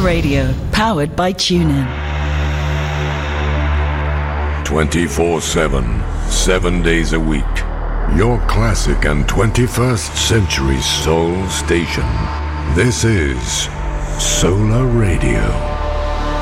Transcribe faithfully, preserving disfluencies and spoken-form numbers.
Radio, powered by TuneIn. twenty-four seven, seven days a week. Your classic and twenty-first century soul station. This is Solar Radio.